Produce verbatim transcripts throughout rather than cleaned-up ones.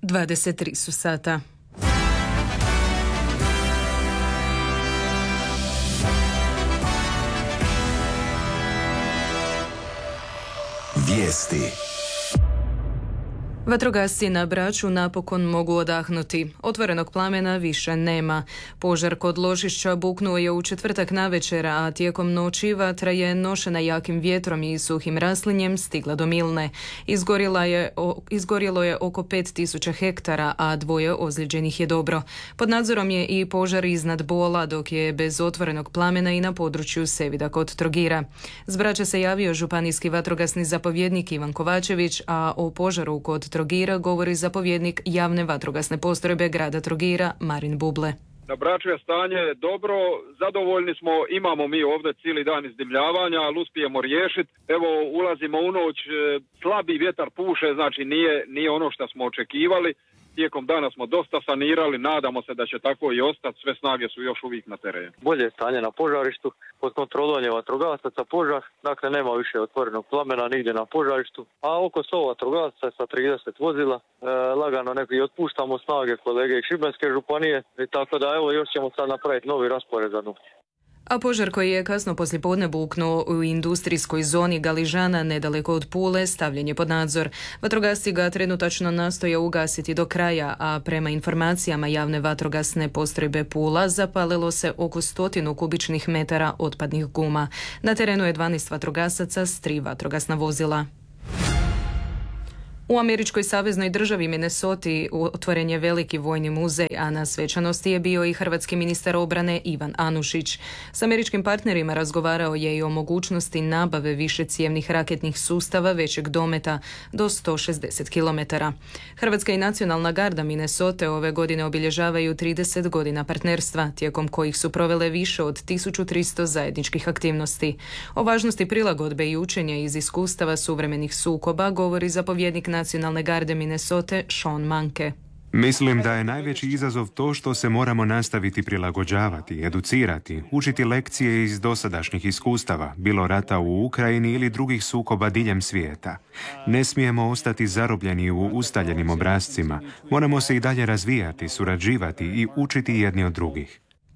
dvadeset tri su sata. Vijesti. Vatrogasci na Braču napokon mogu odahnuti. Otvorenog plamena više nema. Požar kod Ložišća buknuo je u četvrtak navečer, a tijekom noći vatra je nošena jakim vjetrom i suhim raslinjem stigla do Milne. Izgorjela je, o, izgorjelo je oko pet tisuća hektara, a dvoje ozlijeđenih je dobro. Pod nadzorom je i požar iznad Bola, dok je bez otvorenog plamena i na području Sevida kod Trogira. S Brača se javio županijski vatrogasni zapovjednik Ivan Kovačević, a o požaru kod Trogira govori zapovjednik javne vatrogasne postrojbe grada Trogira Marin Buble. Na Braču je stanje dobro, zadovoljni smo, imamo mi ovdje cijeli dan izdimljavanja, ali uspijemo riješiti. Evo, ulazimo u noć, slabi vjetar puše, znači nije, nije ono što smo očekivali. Tijekom dana smo dosta sanirali, nadamo se da će tako i ostati, sve snage su još uvijek na terenu. Bolje stanje na požarištu, pod kontrolom je vatrogasaca požar, dakle nema više otvorenog plamena nigdje na požarištu, a oko sto vatrogasaca sa trideset vozila, e, lagano neki otpuštamo snage kolege iz Šibenske županije, i tako da evo još ćemo sad napraviti novi raspored za noć. A požar koji je kasno poslijepodne buknuo u industrijskoj zoni Galižana nedaleko od Pule stavljen je pod nadzor. Vatrogasci ga trenutačno nastoje ugasiti do kraja, a prema informacijama javne vatrogasne postrojbe Pula zapalilo se oko stotinu kubičnih metara otpadnih guma. Na terenu je dvanaest vatrogasaca s tri vatrogasna vozila. U američkoj saveznoj državi Minnesoti otvoren je veliki vojni muzej, a na svečanosti je bio i hrvatski ministar obrane Ivan Anušić. S američkim partnerima razgovarao je i o mogućnosti nabave višecijevnih raketnih sustava većeg dometa do sto šezdeset kilometara. Hrvatska i nacionalna garda Minnesote ove godine obilježavaju trideset godina partnerstva, tijekom kojih su provele više od tisuću tristo zajedničkih aktivnosti. O važnosti prilagodbe i učenja iz iskustava suvremenih sukoba govori zapovjednik nacionalne garde Minnesote Sean Manke. Mislim da je najveći izazov to što se moramo nastaviti prilagođavati, educirati, učiti lekcije iz dosadašnjih iskustava, bilo rata u Ukrajini ili drugih sukoba diljem svijeta. Ne smijemo ostati zarobljeni u ustaljenim obrascima, moramo se i dalje razvijati, surađivati i učiti jedni od drugih.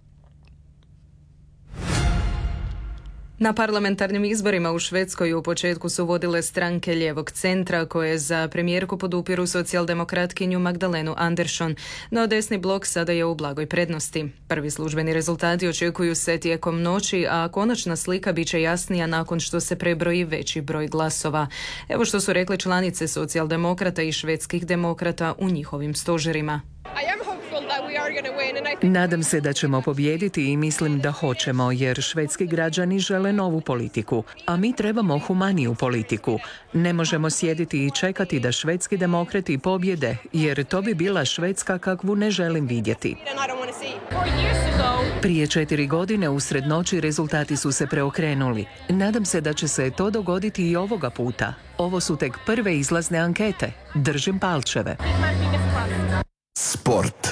Na parlamentarnim izborima u Švedskoj u početku su vodile stranke lijevog centra koje za premijerku podupiru socijaldemokratkinju Magdalenu Andersson, no desni blok sada je u blagoj prednosti. Prvi službeni rezultati očekuju se tijekom noći, a konačna slika bit će jasnija nakon što se prebroji veći broj glasova. Evo što su rekle članice socijaldemokrata i švedskih demokrata u njihovim stožerima. Nadam se da ćemo pobijediti i mislim da hoćemo, jer švedski građani žele novu politiku, a mi trebamo humaniju politiku. Ne možemo sjediti i čekati da švedski demokrati pobjede, jer to bi bila Švedska kakvu ne želim vidjeti. Prije četiri godine usred noći rezultati su se preokrenuli. Nadam se da će se to dogoditi i ovoga puta. Ovo su tek prve izlazne ankete. Držim palčeve. Sport.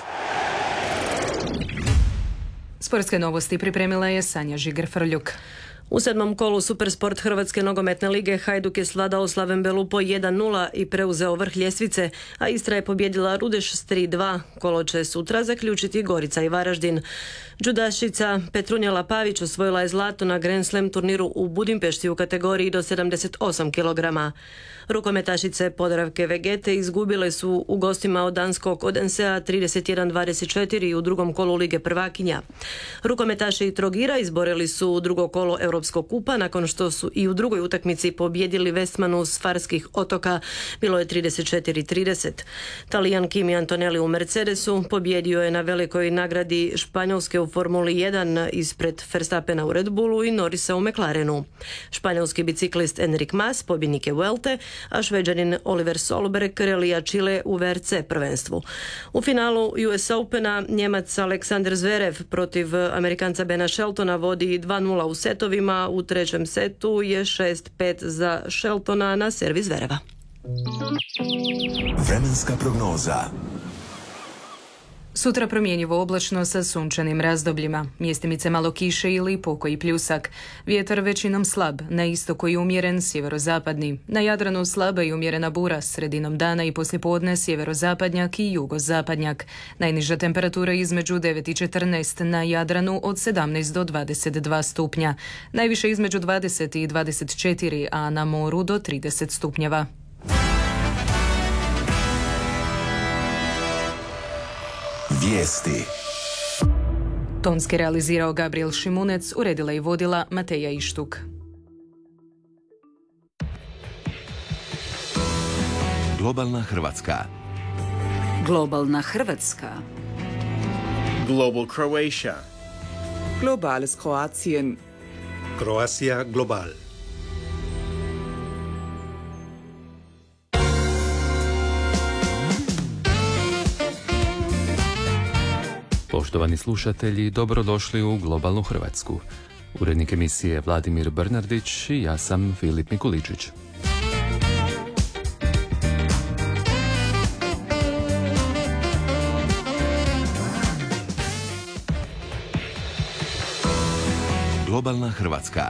Sportske novosti pripremila je Sanja Žiger-Frljuk. U sedmom kolu Supersport Hrvatske nogometne lige Hajduk je svladao Slaven Belu po jedan nula i preuzeo vrh ljestvice, a Istra je pobjedila Rudeš s tri dva. Kolo će sutra zaključiti Gorica i Varaždin. Džudašica Petrunjala Pavić osvojila je zlato na Grand Slam turniru u Budimpešti u kategoriji do sedamdeset osam kilograma. Rukometašice Podravke Vegete izgubile su u gostima od danskog Odensea trideset jedan dvadeset četiri u drugom kolu Lige prvakinja. Rukometaši Trogira izborili su drugo kolo Europskog kupa nakon što su i u drugoj utakmici pobjedili Vestmanu s Farskih otoka. Bilo je trideset četiri trideset. Talijan Kimi Antonelli u Mercedesu pobjedio je na velikoj nagradi Španjolske u Formuli jedan ispred Verstappena u Red Bullu i Norrisa u McLarenu. Španjolski biciklist Enric Mas pobjednik je Vuelte, a Šveđanin Oliver Solberg relija Čile u V R C prvenstvu. U finalu U S Opena Njemac Aleksander Zverev protiv Amerikanca Bena Sheltona vodi dva nula u setovima. U trećem setu je šest pet za Sheltona na servis Zvereva. Vremenska prognoza. Sutra promjenjivo oblačno sa sunčanim razdobljima. Mjestimice malo kiše ili pokoji pljusak. Vjetar većinom slab, na istoku i umjeren sjeverozapadni. Na Jadranu slaba i umjerena bura, sredinom dana i poslijepodne sjeverozapadnjak i jugozapadnjak. Najniža temperatura između devet i četrnaest, na Jadranu od sedamnaest do dvadeset dva stupnja. Najviše između dvadeset i dvadeset četiri, a na moru do trideset stupnjeva. Vijesti. Tonski realizirao Gabriel Šimunec, uredila i vodila Mateja Ištuk. Globalna Hrvatska. Globalna Hrvatska. Global Croatia. Globales Kroatien. Croatia Global. Poštovani slušatelji, dobrodošli u Globalnu Hrvatsku. Urednik emisije Vladimir Brnardić i ja sam Filip Mikuličić. Globalna Hrvatska.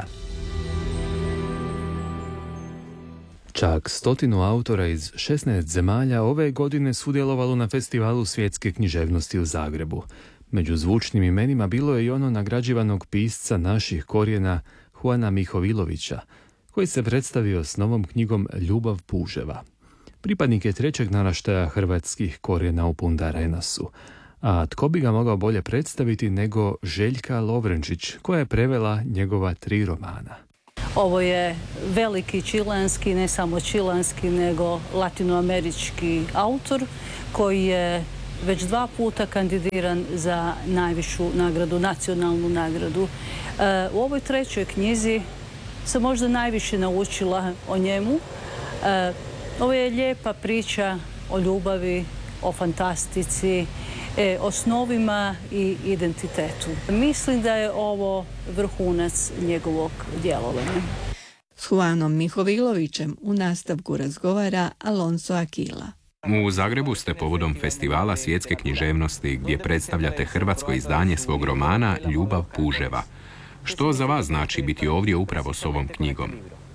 Čak stotinu autora iz šesnaest zemalja ove godine sudjelovalo na festivalu svjetske književnosti u Zagrebu. Među zvučnim imenima bilo je i ono nagrađivanog pisca naših korijena Juana Mihovilovića, koji se predstavio s novom knjigom Ljubav puževa. Pripadnik je trećeg naraštaja hrvatskih korijena u Punta Arenasu. A tko bi ga mogao bolje predstaviti nego Željka Lovrenčić, koja je prevela njegova tri romana. Ovo je veliki čilanski, ne samo čilanski, nego latinoamerički autor koji je već dva puta kandidiran za najvišu nagradu, nacionalnu nagradu. E, u ovoj trećoj knjizi sam možda najviše naučila o njemu. E, ovo je lijepa priča o ljubavi, o fantastici, e, o snovima i identitetu. Mislim da je ovo vrhunac njegovog djelovanja. S Juanom Mihovilovićem u nastavku razgovara Alonso Aquila. U Zagrebu ste povodom festivala svjetske književnosti gdje predstavljate hrvatsko izdanje svog romana Ljubav puževa. Što za vas znači biti ovdje upravo s ovom knjigom?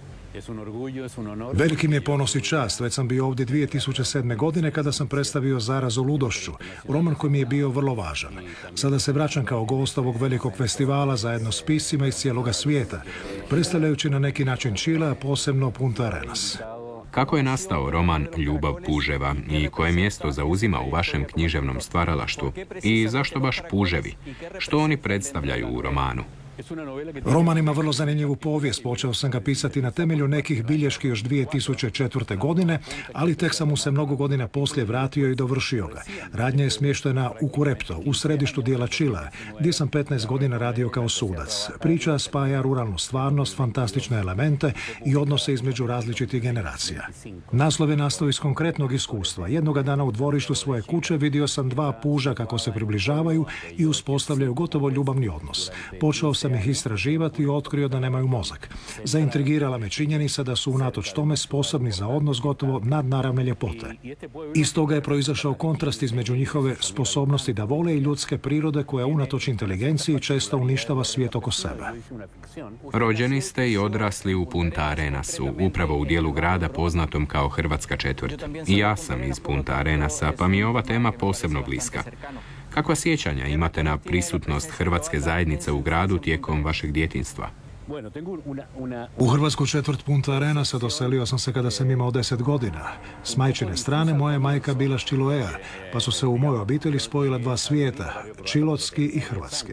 Veliki mi je ponos i čast. Već sam bio ovdje dvije tisuće sedme. godine kada sam predstavio Zarazu ludošću, roman koji mi je bio vrlo važan. Sada se vraćam kao gost ovog velikog festivala zajedno s piscima iz cijeloga svijeta, predstavljajući na neki način Čile, a posebno Punta Arenas. Kako je nastao roman Ljubav puževa i koje mjesto zauzima u vašem književnom stvaralaštvu? I zašto baš puževi? Što oni predstavljaju u romanu? Roman ima vrlo zanimljivu povijest. Počeo sam ga pisati na temelju nekih bilješki još dvije tisuće četvrte. godine, ali tek sam mu se mnogo godina poslije vratio i dovršio ga. Radnja je smještena u Kurepto, u središtu dijela Čilea, gdje sam petnaest godina radio kao sudac. Priča spaja ruralnu stvarnost, fantastične elemente i odnose između različitih generacija. Naslov je nastao iz konkretnog iskustva. Jednoga dana u dvorištu svoje kuće vidio sam dva puža kako se približavaju i uspostavljaju gotovo ljubavni odnos. Počeo sam ih istraživati i otkrio da nemaju mozak. Zaintrigirala me činjenica da su unatoč tome sposobni za odnos gotovo nadnaravne ljepote. Iz toga je proizašao kontrast između njihove sposobnosti da vole i ljudske prirode koja unatoč inteligenciji često uništava svijet oko sebe. Rođeni ste i odrasli u Punta Arenasu, upravo u dijelu grada poznatom kao Hrvatska četvrt. I ja sam iz Punta Arenasa, pa mi je ova tema posebno bliska. Kakva sjećanja imate na prisutnost hrvatske zajednice u gradu tijekom vašeg djetinjstva? U Hrvatsku četvrt Punta Arenasa doselio sam se kada sam imao deset godina. S majčine strane moja je majka bila s Čiloea, pa su se u mojoj obitelji spojila dva svijeta, čilotski i hrvatski.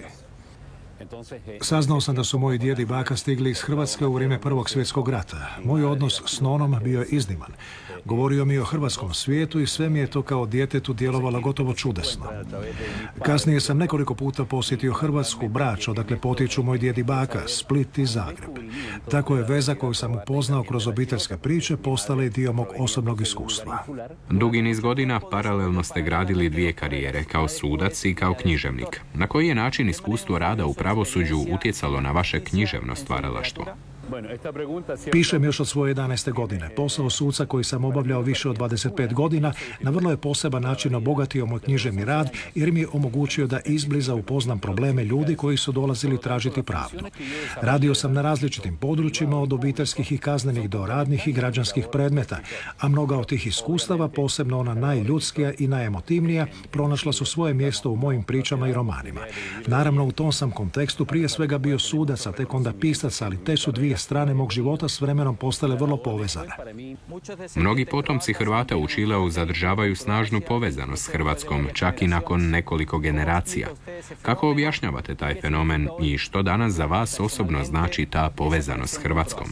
Saznao sam da su moji djed i baka stigli iz Hrvatske u vrijeme Prvog svjetskog rata. Moj odnos s nonom bio je izniman. Govorio mi o hrvatskom svijetu i sve mi je to kao djetetu djelovalo gotovo čudesno. Kasnije sam nekoliko puta posjetio Hrvatsku, Brač, odakle potiču moj djed i baka, Split i Zagreb. Tako je veza koju sam upoznao kroz obiteljske priče postala i dio mog osobnog iskustva. Dugi niz godina paralelno ste gradili dvije karijere, kao sudac i kao književnik. Na koji je način iskustvo rada u pravosuđu utjecalo na vaše književno stvaralaštvo? Pišem još od svoje jedanaeste godine. Posao suca koji sam obavljao više od dvadeset pet godina na vrlo je poseban način obogatio moj književni rad jer mi je omogućio da izbliza upoznam probleme ljudi koji su dolazili tražiti pravdu. Radio sam na različitim područjima od obiteljskih i kaznenih do radnih i građanskih predmeta, a mnoga od tih iskustava, posebno ona najljudskija i najemotivnija, pronašla su svoje mjesto u mojim pričama i romanima. Naravno, u tom sam kontekstu prije svega bio sudac, a tek onda pisac, ali te su dvije strane mog života s vremenom postale vrlo povezane. Mnogi potomci Hrvata u Čileu zadržavaju snažnu povezanost s Hrvatskom, čak i nakon nekoliko generacija. Kako objašnjavate taj fenomen i što danas za vas osobno znači ta povezanost s Hrvatskom?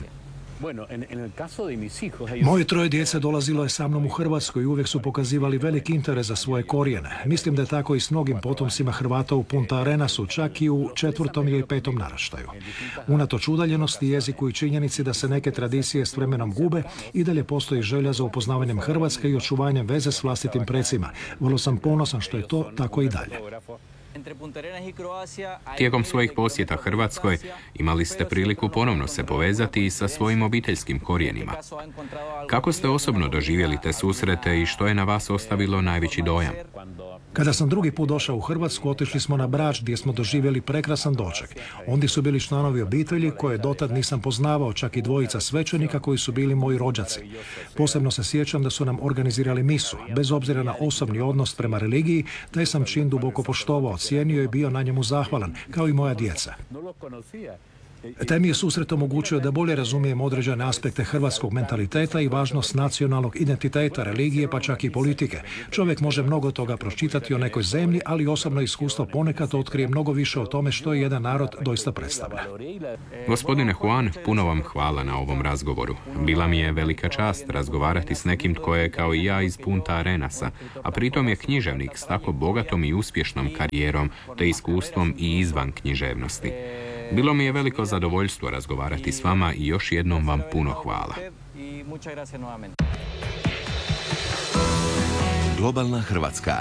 Moje troje djece dolazilo je sa mnom u Hrvatsku i uvijek su pokazivali veliki interes za svoje korijene. Mislim da je tako i s mnogim potomcima Hrvata u Punta Arenasu, čak i u četvrtom ili petom naraštaju. Unatoč udaljenosti, jeziku i činjenici da se neke tradicije s vremenom gube, i dalje postoji želja za upoznavanjem Hrvatske i očuvanjem veze s vlastitim precima. Vrlo sam ponosan što je to tako i dalje. Tijekom svojih posjeta Hrvatskoj imali ste priliku ponovno se povezati i sa svojim obiteljskim korijenima. Kako ste osobno doživjeli te susrete i što je na vas ostavilo najveći dojam? Kada sam drugi put došao u Hrvatsku, otišli smo na Brač gdje smo doživjeli prekrasan doček. Ondje su bili članovi obitelji koje dotad nisam poznavao, čak i dvojica svećenika koji su bili moji rođaci. Posebno se sjećam da su nam organizirali misu. Bez obzira na osobni odnos prema religiji, taj sam čin duboko poštovao, cijenio i bio na njemu zahvalan, kao i moja djeca. Taj mi je susret omogućio da bolje razumijem određene aspekte hrvatskog mentaliteta i važnost nacionalnog identiteta, religije, pa čak i politike. Čovjek može mnogo toga pročitati o nekoj zemlji, ali osobno iskustvo ponekad otkrije mnogo više o tome što je jedan narod doista predstavlja. Gospodine Juan, puno vam hvala na ovom razgovoru. Bila mi je velika čast razgovarati s nekim tko je kao i ja iz Punta Arenasa, a pritom je književnik s tako bogatom i uspješnom karijerom te iskustvom i izvan književnosti. Bilo mi je veliko zadovoljstvo razgovarati s vama i još jednom vam puno hvala. Globalna Hrvatska.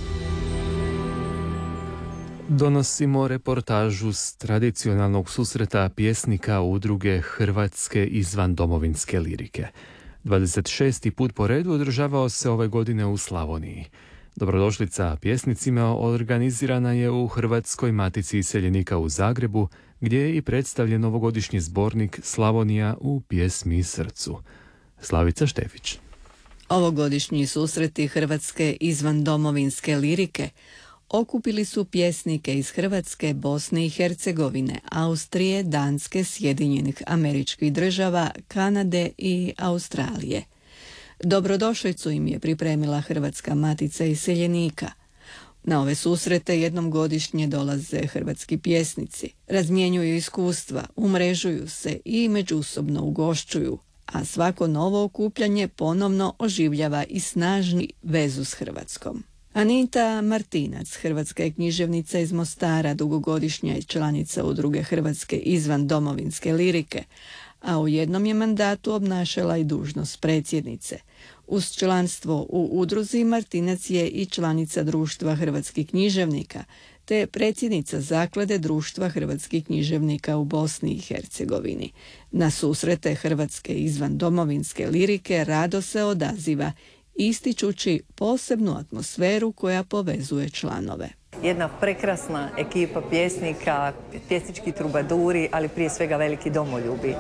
Donosimo reportažu s tradicionalnog susreta pjesnika udruge Hrvatske izvan domovinske lirike. dvadeset šesti put po redu održavao se ove godine u Slavoniji. Dobrodošlica pjesnicima organizirana je u Hrvatskoj matici iseljenika u Zagrebu, gdje je i predstavljen novogodišnji zbornik Slavonija u pjesmi i srcu. Slavica Štefić. Ovogodišnji susreti Hrvatske izvan domovinske lirike okupili su pjesnike iz Hrvatske, Bosne i Hercegovine, Austrije, Danske, Sjedinjenih Američkih Država, Kanade i Australije. Dobrodošlicu im je pripremila Hrvatska matica iseljenika. Na ove susrete jednom godišnje dolaze hrvatski pjesnici, razmjenjuju iskustva, umrežuju se i međusobno ugošćuju, a svako novo okupljanje ponovno oživljava i snažni vezu s Hrvatskom. Anita Martinac, hrvatska je književnica iz Mostara, dugogodišnja je članica udruge Hrvatske izvan domovinske lirike, a u jednom je mandatu obnašala i dužnost predsjednice. Uz članstvo u udruzi Martinac je i članica Društva hrvatskih književnika, te predsjednica Zaklade Društva hrvatskih književnika u Bosni i Hercegovini. Na susrete Hrvatske izvan domovinske lirike rado se odaziva, ističući posebnu atmosferu koja povezuje članove. Jedna prekrasna ekipa pjesnika, pjesnički trubaduri, ali prije svega veliki domoljubi. E,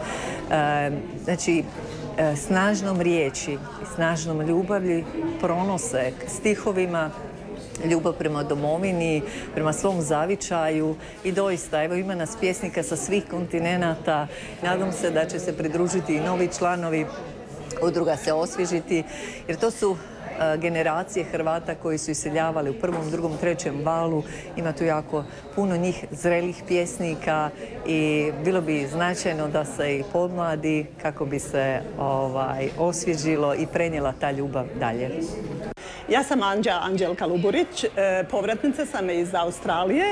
znači, e, snažnom riječi, snažnom ljubavlji pronose stihovima ljubav prema domovini, prema svom zavičaju i doista, evo ima nas pjesnika sa svih kontinenata. Nadam se da će se pridružiti i novi članovi, udruga se osvježiti, jer to su generacije Hrvata koji su iseljavali u prvom, drugom, trećem valu. Ima tu jako puno njih zrelih pjesnika i bilo bi značajno da se i podmladi kako bi se ovaj, osvježilo i prenijela ta ljubav dalje. Ja sam Anđa Anđelka Luburić, povratnica sam iz Australije.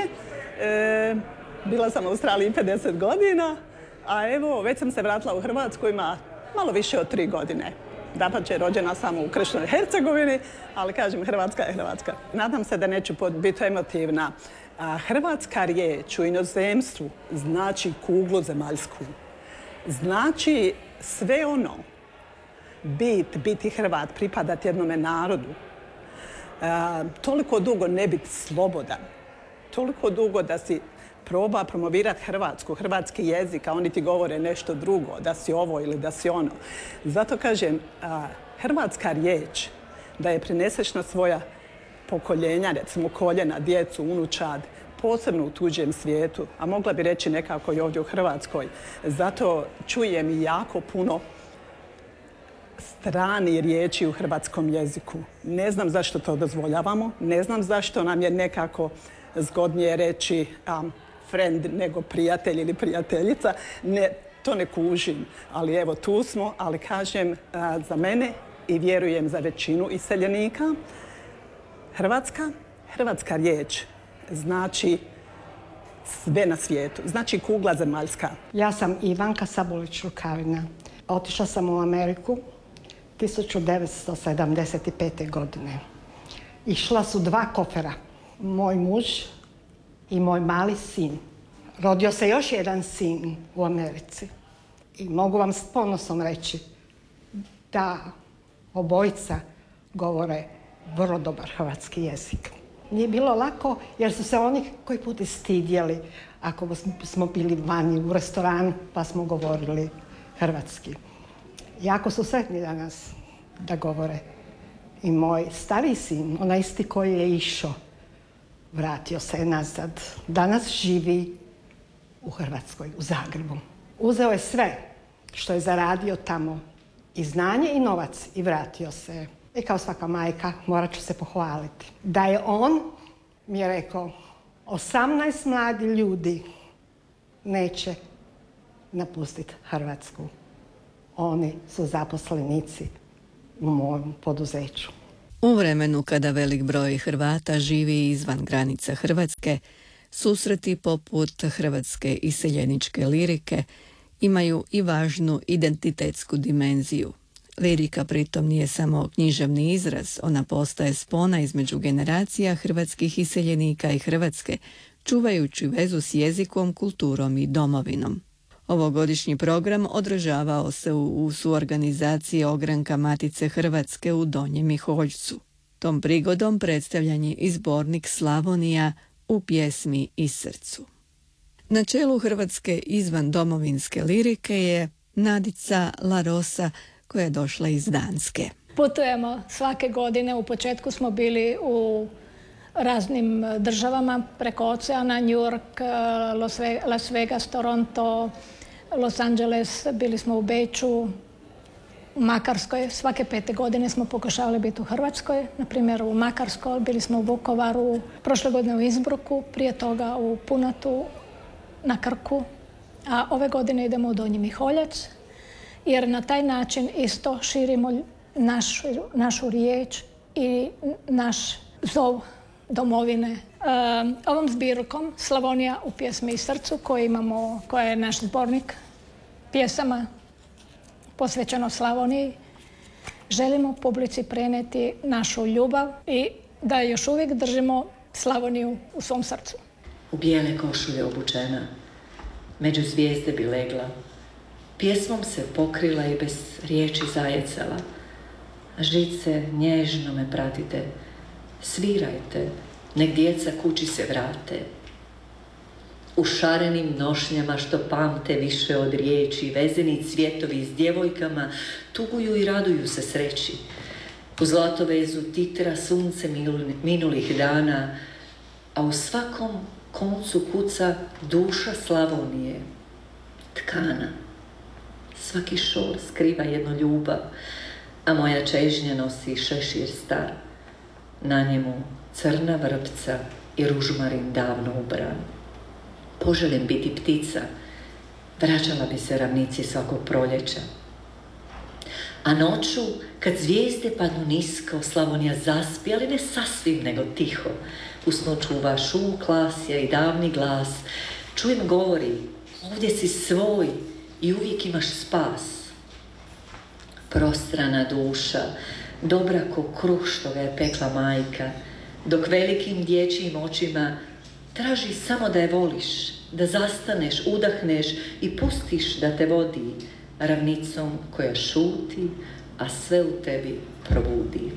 Bila sam u Australiji pedeset godina, a evo već sam se vratila u Hrvatsku, ima malo više od tri godine. Dapače, rođena sam u Kršnoj Hercegovini, ali kažem, Hrvatska je Hrvatska. Nadam se da neću biti emotivna. A hrvatska riječ u inozemstvu znači kuglu zemaljsku. znači sve ono, bit, biti Hrvat, pripadati jednome narodu, e, toliko dugo ne biti slobodan, toliko dugo da si proba promovirati Hrvatsku, hrvatski jezik, a oni ti govore nešto drugo, da si ovo ili da si ono. Zato kažem, a, hrvatska riječ, da je prineseš na svoja pokoljenja, recimo koljena, djecu, unučad, posebno u tuđem svijetu, a mogla bi reći nekako i ovdje u Hrvatskoj. Zato čujem i jako puno strani riječi u hrvatskom jeziku. Ne znam zašto to dozvoljavamo, ne znam zašto nam je nekako zgodnije reći um, friend nego prijatelj ili prijateljica. Ne, to ne kužim, ali evo tu smo, ali kažem uh, za mene i vjerujem za većinu iseljenika, Hrvatska, hrvatska riječ znači sve na svijetu, znači kugla zemaljska. Ja sam Ivanka Sabulić-Rukavina. Otišla sam u Ameriku tisuću devetsto sedamdeset pete. godine. Išla su dva kofera, moj muž i moj mali sin. Rodio se još jedan sin u Americi. I mogu vam s ponosom reći da obojica govore vrlo dobar hrvatski jezik. Nije bilo lako jer su se oni koji put stidjeli ako smo bili vani u restoranu pa smo govorili hrvatski. Jako su sretni danas da govore. I moj stariji sin, onaj isti koji je išao, vratio se nazad. Danas živi u Hrvatskoj, u Zagrebu. Uzeo je sve što je zaradio tamo, i znanje i novac, i vratio se. I kao svaka majka morat ću se pohvaliti. Da je on, mi je rekao, osamnaest mladi ljudi neće napustiti Hrvatsku. Oni su zaposlenici u mom poduzeću. U vremenu kada velik broj Hrvata živi izvan granica Hrvatske, susreti poput hrvatske iseljeničke lirike imaju i važnu identitetsku dimenziju. Lirika pritom nije samo književni izraz, ona postaje spona između generacija hrvatskih iseljenika i Hrvatske, čuvajući vezu s jezikom, kulturom i domovinom. Ovogodišnji program održavao se u, u suorganizaciji ogranka Matice Hrvatske u Donjem Miholjcu. Tom prigodom predstavljan je i zbornik Slavonija u pjesmi i srcu. Na čelu hrvatske izvan domovinske lirike je Nadica Larosa, koja je došla iz Danske. Putujemo svake godine, u početku smo bili u raznim državama preko oceana, New York, Las Vegas, Toronto, Los Angeles, bili smo u Beču, u Makarskoj. Svake pete godine smo pokušavali biti u Hrvatskoj, na primjer u Makarskoj, bili smo u Vukovaru, prošle godine u Innsbrucku, prije toga u Punatu, na Krku, a ove godine idemo u Donji Miholjac, jer na taj način isto širimo našu, našu riječ i naš zov domovine. E, ovom zbirkom Slavonija u pjesmi i srcu, koji imamo, koja je naš zbornik pjesama posvećeno Slavoniji, želimo publici prenijeti našu ljubav i da još uvijek držimo Slavoniju u svom srcu. U bijele košulje obučena, među zvijezde bi legla, pjesmom se pokrila i bez riječi zajecala. Žice, nježno me pratite, svirajte, nek djeca kući se vrate. U šarenim nošnjama što pamte više od riječi, vezeni cvjetovi s djevojkama tuguju i raduju se sreći. U zlatovezu titra sunce minulih dana, a u svakom koncu kuca duša Slavonije, tkana. Svaki šor skriva jednu ljubav, a moja čežnja nosi šešir star. Na njemu crna vrpca i ružmarin davno ubran. Poželim biti ptica, vraćala bi se ravnici svakog proljeća. A noću, kad zvijezde padnu nisko, Slavonija zaspi, ali ne sasvim, nego tiho. U snu čuva šum klasja i davni glas. Čujem govori, ovdje si svoj i uvijek imaš spas. Prostrana duša, dobra ko kruh što ga je pekla majka, dok velikim dječjim očima Traži samo da je voliš, da zastaneš, udahneš i pustiš da te vodi ravnicom koja šuti, a sve u tebi probudi.